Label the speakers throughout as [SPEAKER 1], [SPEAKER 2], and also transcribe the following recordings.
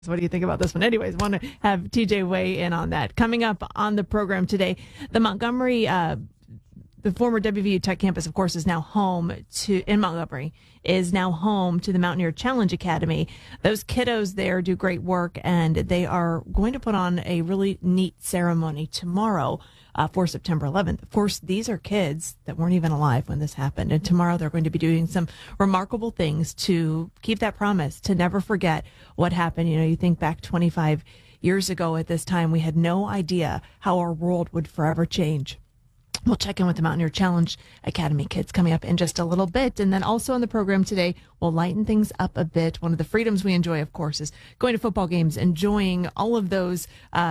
[SPEAKER 1] What do you think about this one? Anyways, want to have TJ weigh in on that. Coming up on the program today, the Montgomery, the former WVU Tech campus, of course, is now home in Montgomery, is now home to the Mountaineer Challenge Academy. Those kiddos there do great work, and they are going to put on a really neat ceremony tomorrow for September 11th. Of course, these are kids that weren't even alive when this happened, and tomorrow they're going to be doing some remarkable things to keep that promise, to never forget what happened. You know, you think back 25 years ago at this time, we had no idea how our world would forever change. We'll check in with the Mountaineer Challenge Academy kids coming up in just a little bit. And then also on the program today, we'll lighten things up a bit. One of the freedoms we enjoy, of course, is going to football games, enjoying all of those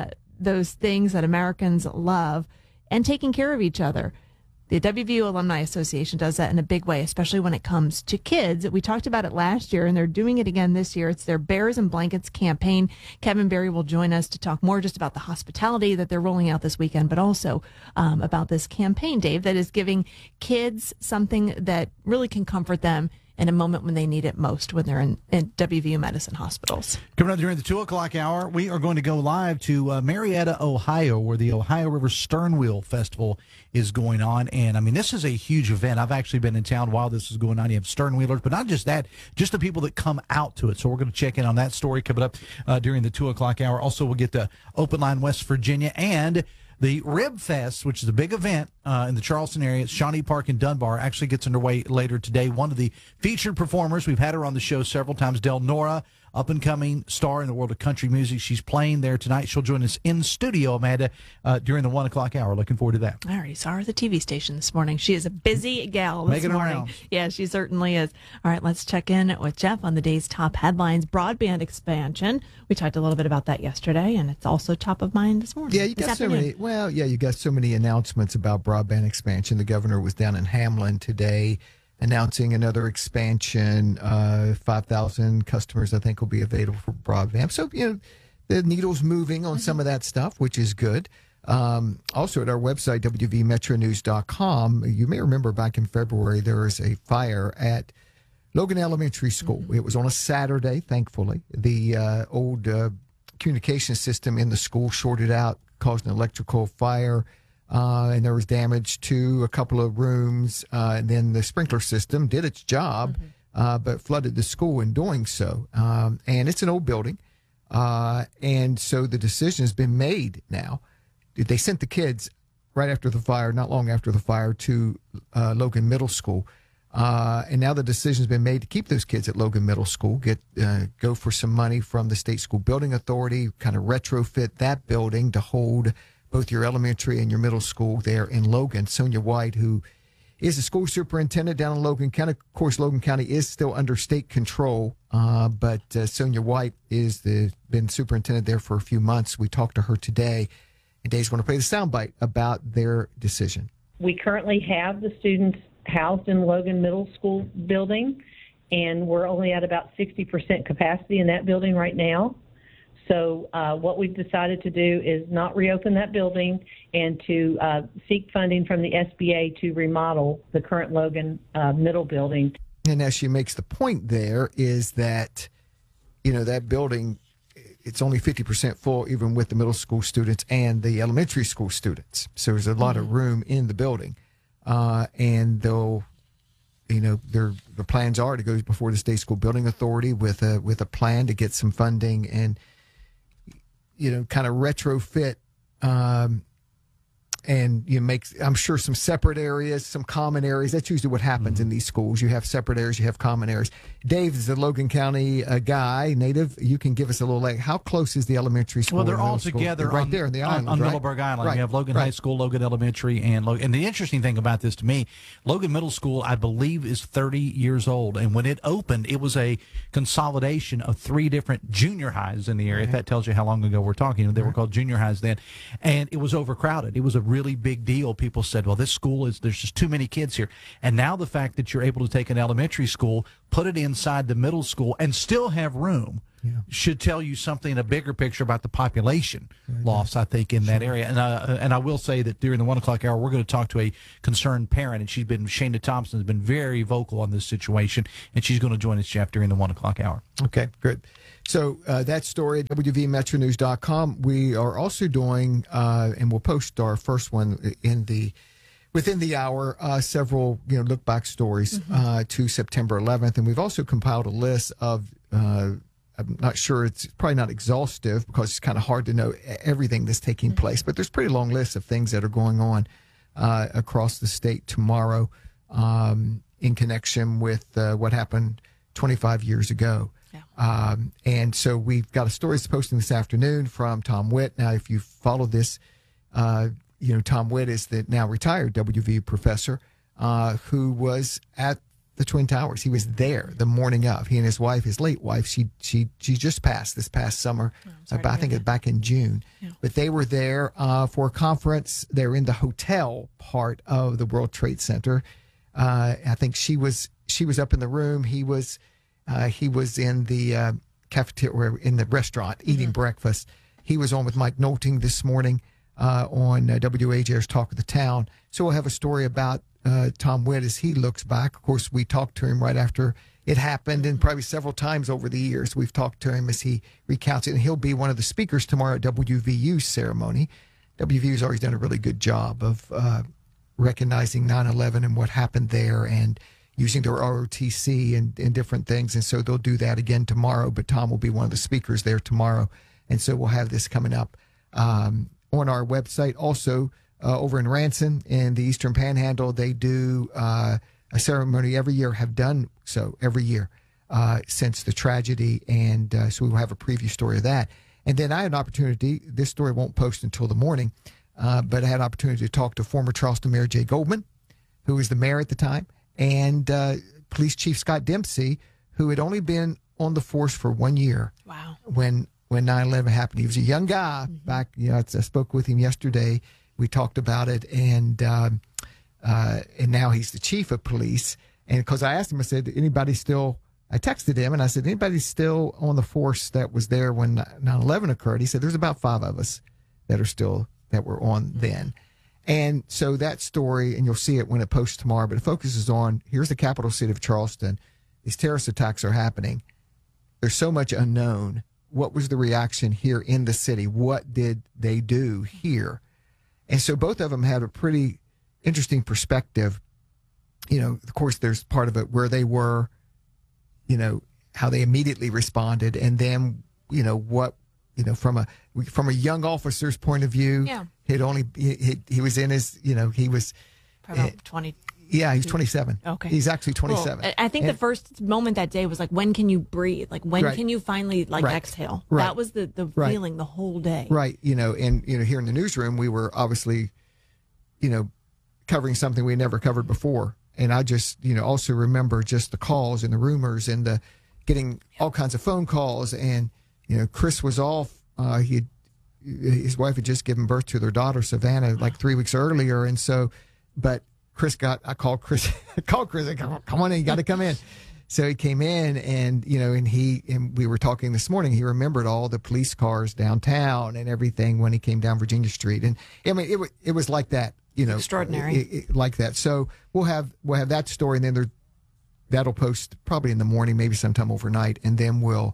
[SPEAKER 1] things that Americans love, and taking care of each other. The WVU Alumni Association does that in a big way, especially when it comes to kids. We talked about it last year, and they're doing it again this year. It's their Bears and Blankets campaign. Kevin Berry will join us to talk more just about the hospitality that they're rolling out this weekend, but also about this campaign, Dave, that is giving kids something that really can comfort them in a moment when they need it most, when they're in WVU Medicine hospitals.
[SPEAKER 2] Coming up during the 2 o'clock hour, we are going to go live to Marietta, Ohio, where the Ohio River Sternwheel Festival is going on. And, I mean, this is a huge event. I've actually been in town while this is going on. You have sternwheelers, but not just that, just the people that come out to it. So we're going to check in on that story coming up during the 2 o'clock hour. Also, we'll get to Open Line West Virginia and the Rib Fest, which is a big event in the Charleston area. It's Shawnee Park in Dunbar. Actually gets underway later today. One of the featured performers, we've had her on the show several times, Del Nora, up-and-coming star in the world of country music. She's playing there tonight. She'll join us in studio, Amanda, during the 1 o'clock hour. Looking forward to that.
[SPEAKER 1] I already saw her at the TV station this morning. She is a busy gal this
[SPEAKER 2] Making
[SPEAKER 1] morning.
[SPEAKER 2] around.
[SPEAKER 1] Yeah, she certainly is. All right, let's check in with Jeff on the day's top headlines. Broadband expansion. We talked a little bit about that yesterday, and it's also top of mind this morning.
[SPEAKER 3] Yeah, you got so many. Well, yeah, you got so many announcements about broadband expansion. The governor was down in Hamlin today, announcing another expansion. 5,000 customers, I think, will be available for broadband. So, you know, the needle's moving on some of that stuff, which is good. Also, at our website, wvmetronews.com, you may remember back in February, there was a fire at Logan Elementary School. It was on a Saturday, thankfully. The old communication system in the school shorted out, caused an electrical fire. And there was damage to a couple of rooms. And then the sprinkler system did its job, but flooded the school in doing so. And it's an old building. And so the decision has been made now. They sent the kids right after the fire, not long after the fire, to Logan Middle School. And now the decision has been made to keep those kids at Logan Middle School, go for some money from the State School Building Authority, kind of retrofit that building to hold both your elementary and your middle school there in Logan. Sonia White, who is the school superintendent down in Logan County. Of course, Logan County is still under state control, but Sonia White is been superintendent there for a few months. We talked to her today, and Dave's going to play the soundbite about their decision.
[SPEAKER 4] We currently have the students housed in Logan Middle School building, and we're only at about 60% capacity in that building right now. So what we've decided to do is not reopen that building and to seek funding from the SBA to remodel the current Logan Middle building.
[SPEAKER 3] And as she makes the point there is that, you know, that building, it's only 50% full even with the middle school students and the elementary school students. So there's a lot of room in the building. And they'll, you know, the plans are to go before the State School Building Authority with a plan to get some funding and, you know, kind of retrofit and you make, I'm sure, some separate areas, some common areas. That's usually what happens in these schools. You have separate areas, you have common areas. Dave is the Logan County guy, native. You can give us a little, like, how close is the elementary school?
[SPEAKER 2] Well, they're all together
[SPEAKER 3] right there in the island,
[SPEAKER 2] on
[SPEAKER 3] right?
[SPEAKER 2] Middleburg Island.
[SPEAKER 3] Right.
[SPEAKER 2] You have Logan High School, Logan Elementary, and Logan. And the interesting thing about this to me, Logan Middle School, I believe, is 30 years old. And when it opened, it was a consolidation of 3 different junior highs in the area. If that tells you how long ago we're talking. They were called junior highs then. And it was overcrowded. It was a really big deal. People said, well, this school there's just too many kids here. And now the fact that you're able to take an elementary school, put it inside the middle school, and still have room should tell you something, a bigger picture about the population loss, I think, in that area. And I will say that during the 1 o'clock hour, we're going to talk to a concerned parent, and Shana Thompson has been very vocal on this situation, and she's going to join us, Jeff, during the 1 o'clock hour.
[SPEAKER 3] Okay, good. So that story at WVMetroNews.com. We are also doing, and we'll post our first one within the hour, several look back stories to September 11th, and we've also compiled a list of. I'm not sure, it's probably not exhaustive because it's kind of hard to know everything that's taking place, but there's a pretty long list of things that are going on across the state tomorrow in connection with what happened 25 years ago. Yeah. And so we've got a story that's posting this afternoon from Tom Witt. Now, if you follow this, Tom Witt is the now retired WVU professor who was at the Twin Towers. He was there the morning of. He and his wife, his late wife, she just passed this past summer. I think it's back in June. Yeah. But they were there for a conference. They're in the hotel part of the World Trade Center. I think she was up in the room. He was in the cafeteria, in the restaurant, eating breakfast. He was on with Mike Nolting this morning on WAJR's Talk of the Town. So we'll have a story about Tom Witt as he looks back. Of course, we talked to him right after it happened, and probably several times over the years we've talked to him as he recounts it. And he'll be one of the speakers tomorrow at WVU's ceremony. WVU's always done a really good job of recognizing 9/11 and what happened there, and using their ROTC and different things. And so they'll do that again tomorrow. But Tom will be one of the speakers there tomorrow, and so we'll have this coming up on our website. Also, over in Ranson in the Eastern Panhandle, they do a ceremony every year, have done so every year since the tragedy. And so we will have a preview story of that. And then I had an opportunity, this story won't post until the morning, but I had an opportunity to talk to former Charleston Mayor Jay Goldman, who was the mayor at the time, and Police Chief Scott Dempsey, who had only been on the force for 1 year.
[SPEAKER 1] Wow.
[SPEAKER 3] When 9/11 happened. He was a young guy back, I spoke with him yesterday. We talked about it, and now he's the chief of police. And because I asked him, I said, I texted him, and I said, anybody still on the force that was there when 9/11 occurred? He said, there's about 5 of us that were on then. And so that story, and you'll see it when it posts tomorrow, but it focuses on, here's the capital city of Charleston. These terrorist attacks are happening. There's so much unknown. What was the reaction here in the city? What did they do here? And so both of them had a pretty interesting perspective. Of course, there's part of it where they were, how they immediately responded. And then, what, from a young officer's point of view, he was in his, he was
[SPEAKER 1] probably 20.
[SPEAKER 3] Yeah, he's 27.
[SPEAKER 1] Okay.
[SPEAKER 3] He's actually 27.
[SPEAKER 1] Well, I think the first moment that day was like, when can you breathe? Like, when can you finally exhale?
[SPEAKER 3] Right.
[SPEAKER 1] That was the feeling the whole day.
[SPEAKER 3] Right. And here in the newsroom, we were obviously, covering something we never covered before. And I just, also remember just the calls and the rumors and the getting all kinds of phone calls. And, Chris was off. His wife had just given birth to their daughter, Savannah, like 3 weeks earlier. And so, but I called Chris, I said, come on in, you got to come in. So he came in, and, and we were talking this morning. He remembered all the police cars downtown and everything when he came down Virginia Street. And I mean, it was like that,
[SPEAKER 1] extraordinary,
[SPEAKER 3] like that. So we'll have that story, and then that'll post probably in the morning, maybe sometime overnight. And then we'll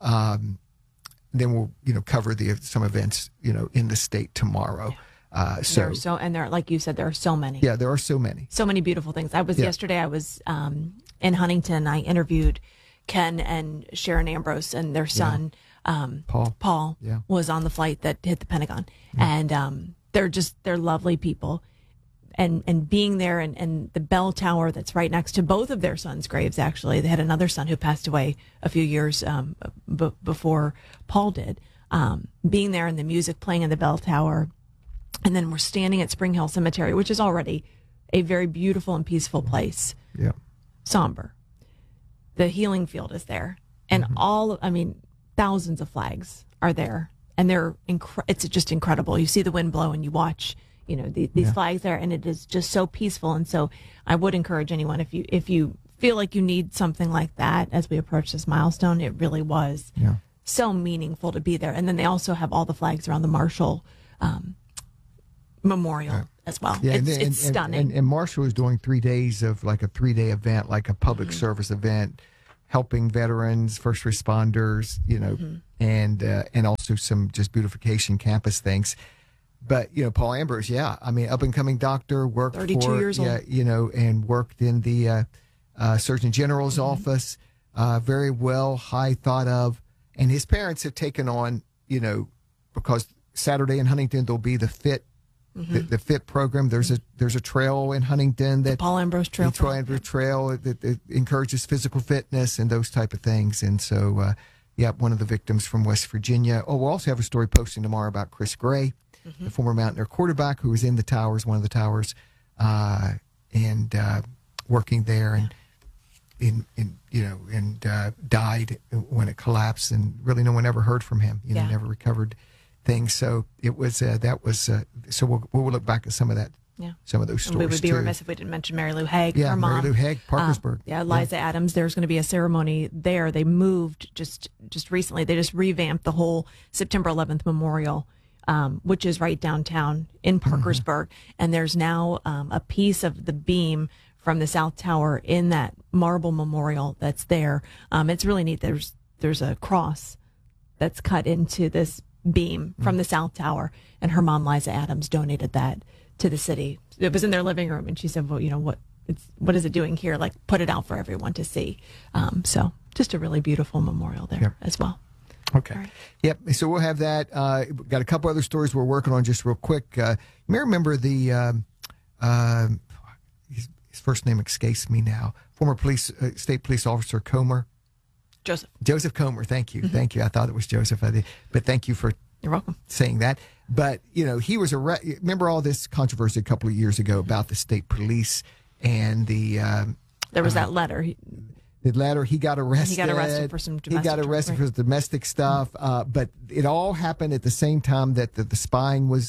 [SPEAKER 3] cover some events, in the state tomorrow.
[SPEAKER 1] Yeah. There, like you said, there are so many.
[SPEAKER 3] Yeah, there are so many.
[SPEAKER 1] So many beautiful things. Yesterday, I was in Huntington. I interviewed Ken and Sharon Ambrose, and their son, Paul was on the flight that hit the Pentagon. And they're lovely people. And being there, and the bell tower that's right next to both of their sons' graves, actually. They had another son who passed away a few years before Paul did. Being there, and the music playing in the bell tower. And then we're standing at Spring Hill Cemetery, which is already a very beautiful and peaceful place.
[SPEAKER 3] Yeah.
[SPEAKER 1] Somber. The healing field is there. And thousands of flags are there. And it's just incredible. You see the wind blow and you watch, these flags there, and it is just so peaceful. And so I would encourage anyone, if you feel like you need something like that as we approach this milestone, it really was so meaningful to be there. And then they also have all the flags around the Marshall Memorial as well.
[SPEAKER 3] Yeah,
[SPEAKER 1] it's stunning.
[SPEAKER 3] And Marshall is doing 3 days of like a 3-day event, like a public service event, helping veterans, first responders, and also some just beautification campus things. But, Paul Ambrose, I mean, up and coming doctor, worked
[SPEAKER 1] 32 years old.
[SPEAKER 3] And worked in the Surgeon General's office, very well, high thought of. And his parents have taken on, because Saturday in Huntington, there'll be the FIT. The FIT program. There's a trail in Huntington that
[SPEAKER 1] the Paul Ambrose Trail.
[SPEAKER 3] The Paul Ambrose Trail that encourages physical fitness and those type of things. And so, one of the victims from West Virginia. Oh, we'll also have a story posting tomorrow about Chris Gray, the former Mountaineer quarterback who was in the towers, one of the towers, and working there and died when it collapsed, and really no one ever heard from him. Never recovered things. So it was so we'll look back at some of that. Yeah. Some of those stories.
[SPEAKER 1] We would be remiss if we didn't mention Mary Lou Haig,
[SPEAKER 3] her
[SPEAKER 1] mom.
[SPEAKER 3] Mary Lou Haig, Parkersburg.
[SPEAKER 1] Liza Adams. There's going to be a ceremony there. They moved just recently. They just revamped the whole September 11th memorial, which is right downtown in Parkersburg. And there's now a piece of the beam from the South Tower in that marble memorial that's there. It's really neat. There's a cross that's cut into this beam from the South Tower, and her mom, Liza Adams, donated that to the city. It was in their living room, and she said, well, what is it doing here? Like, put it out for everyone to see. So just a really beautiful memorial there as well.
[SPEAKER 3] Okay.
[SPEAKER 1] Right.
[SPEAKER 3] Yep. So we'll have that. Got a couple other stories we're working on just real quick. You may remember the, his first name escapes me now, former state police officer Comer. Joseph Comer. Thank you. Thank you. I thought it was Joseph. But thank you for
[SPEAKER 1] You're welcome.
[SPEAKER 3] saying that. But, he was remember all this controversy a couple of years ago about the state police and the...
[SPEAKER 1] there was that letter.
[SPEAKER 3] The letter, he got arrested.
[SPEAKER 1] He got arrested for some domestic...
[SPEAKER 3] He got arrested for domestic stuff. But it all happened at the same time that the spying was...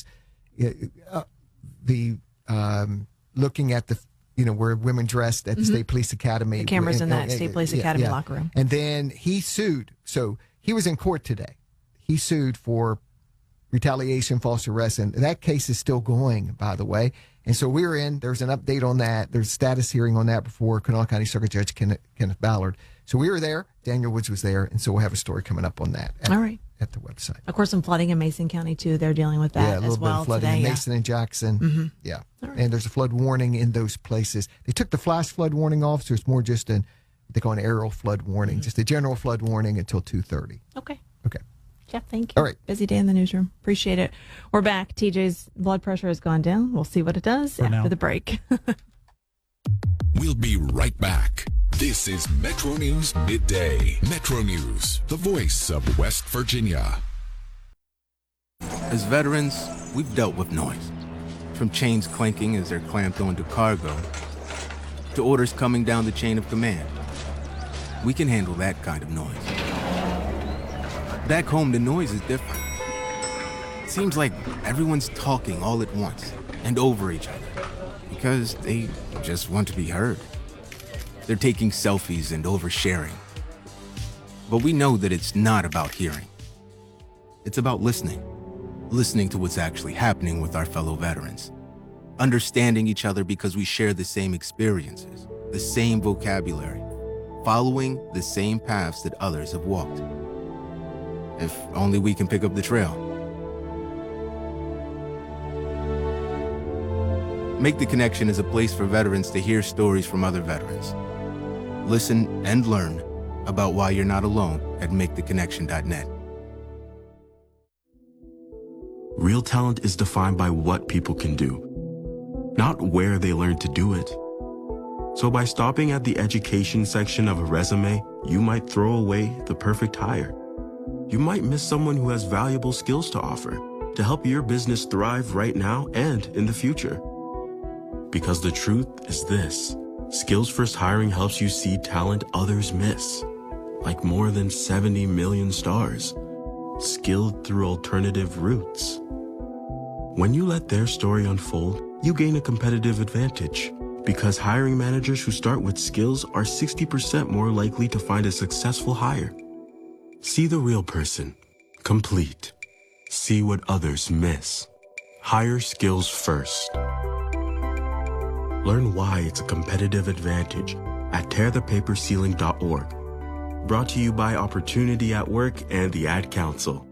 [SPEAKER 3] looking at the... where women dressed at the State Police Academy.
[SPEAKER 1] The cameras in that State Police Academy locker room.
[SPEAKER 3] And then he sued. So he was in court today. He sued for retaliation, false arrest, and that case is still going, by the way. And so there's an update on that. There's a status hearing on that before Kanawha County Circuit Judge Kenneth Ballard. So we were there. Daniel Woods was there. And so we'll have a story coming up on that.
[SPEAKER 1] All right.
[SPEAKER 3] At the website.
[SPEAKER 1] Of course, some flooding in Mason County, too. They're dealing with that as well today.
[SPEAKER 3] Yeah, a little bit of flooding in Mason and Jackson. Yeah. Right. And there's a flood warning in those places. They took the flash flood warning off, so it's more just they call it an aerial flood warning, just a general flood warning until 2:30.
[SPEAKER 1] Okay.
[SPEAKER 3] Okay.
[SPEAKER 1] Jeff, thank you.
[SPEAKER 3] All right.
[SPEAKER 1] Busy day in the newsroom. Appreciate it. We're back. TJ's blood pressure has gone down. We'll see what it does after the break.
[SPEAKER 5] We'll be right back. This is Metro News Midday. Metro News, the voice of West Virginia.
[SPEAKER 6] As veterans, we've dealt with noise. From chains clanking as they're clamped onto cargo, to orders coming down the chain of command. We can handle that kind of noise. Back home, the noise is different. It seems like everyone's talking all at once and over each other because they just want to be heard. They're taking selfies and oversharing. But we know that it's not about hearing. It's about listening. Listening to what's actually happening with our fellow veterans. Understanding each other because we share the same experiences, the same vocabulary, following the same paths that others have walked. If only we can pick up the trail. Make the Connection is a place for veterans to hear stories from other veterans. Listen and learn about why you're not alone at maketheconnection.net.
[SPEAKER 7] Real talent is defined by what people can do, not where they learn to do it. So by stopping at the education section of a resume, you might throw away the perfect hire. You might miss someone who has valuable skills to offer to help your business thrive right now and in the future. Because the truth is this, Skills First Hiring helps you see talent others miss, like more than 70 million stars, skilled through alternative routes. When you let their story unfold, you gain a competitive advantage because hiring managers who start with skills are 60% more likely to find a successful hire. See the real person. Complete. See what others miss. Hire skills first. Learn why it's a competitive advantage at tearthepaperceiling.org. Brought to you by Opportunity at Work and the Ad Council.